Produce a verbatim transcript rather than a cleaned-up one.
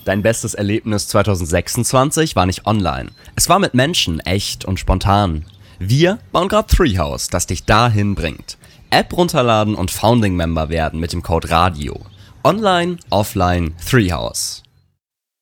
Dein bestes Erlebnis zwanzig sechsundzwanzig war nicht online. Es war mit Menschen, echt und spontan. Wir bauen gerade Treehouse, das dich dahin bringt. App runterladen und Founding-Member werden mit dem Code RADIO. Online, offline, Treehouse.